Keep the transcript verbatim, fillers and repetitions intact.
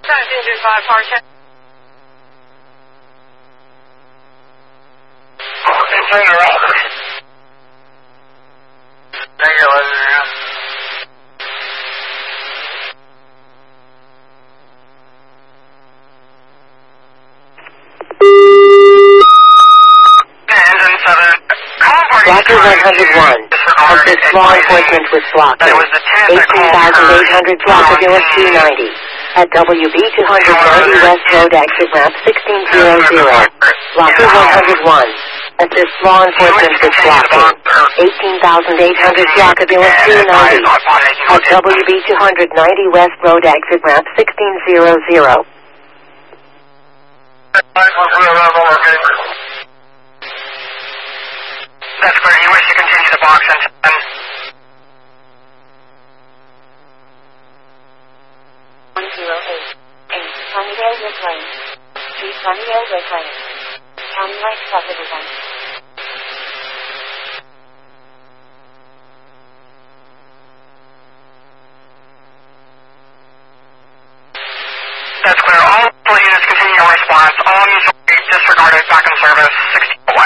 Engine five, power check. Container over. Regular, yeah. Engine seven. Blocker one hundred one. Assist law enforcement with blocking. eighteen thousand eight hundred block of U S two ninety. At W B two ninety West Road exit ramp sixteen hundred. Blocker one hundred one. Assist law enforcement with blocking. eighteen thousand eight hundred block of U S two ninety. At W B two ninety West Road exit ramp sixteen hundred. That's clear. You wish to continue the box and ten. one zero eight. eight. Sunnydale Reclaim. three Sunnydale Reclaim. County Lake Subdivision. That's clear. All units continue your response. All units will be disregarded back in service.